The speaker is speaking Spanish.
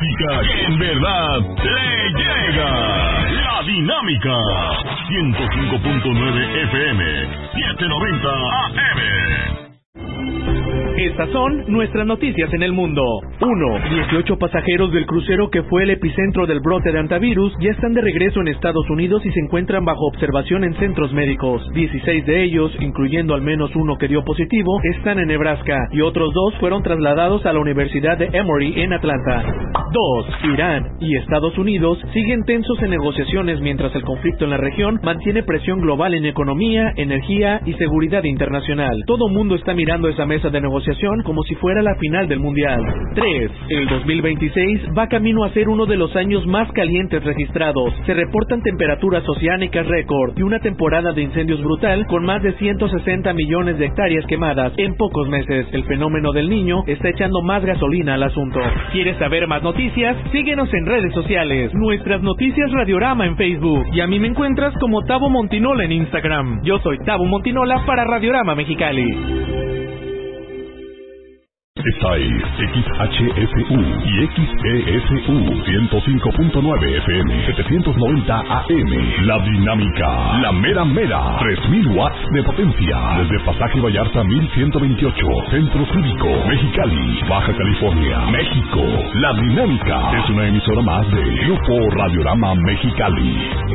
música que en verdad le llega. La Dinámica. 105.9 FM. 790 AM. Estas son nuestras noticias en el mundo. 1. 18 pasajeros del crucero que fue el epicentro del brote de hantavirus ya están de regreso en Estados Unidos y se encuentran bajo observación en centros médicos. 16 de ellos, incluyendo al menos uno que dio positivo, están en Nebraska y otros 2 fueron trasladados a la Universidad de Emory en Atlanta. 2. Irán y Estados Unidos siguen tensos en negociaciones mientras el conflicto en la región mantiene presión global en economía, energía y seguridad internacional. Todo mundo está mirando esa mesa de negociación como si fuera la final del mundial. 3. El 2026 va camino a ser uno de los años más calientes registrados. Se reportan temperaturas oceánicas récord y una temporada de incendios brutal con más de 160 millones de hectáreas quemadas en pocos meses. El fenómeno del Niño está echando más gasolina al asunto. ¿Quieres saber más noticias? Síguenos en redes sociales. Nuestras noticias Radiorama en Facebook. Y a mí me encuentras como Tavo Montinola en Instagram. Yo soy Tavo Montinola para Radiorama Mexicali. Esta es XHSU y XESU 105.9 FM 790 AM. La Dinámica, la mera mera, 3000 watts de potencia. Desde Pasaje Vallarta 1128, Centro Cívico, Mexicali, Baja California, México. La Dinámica es una emisora más de Grupo Radiorama Mexicali.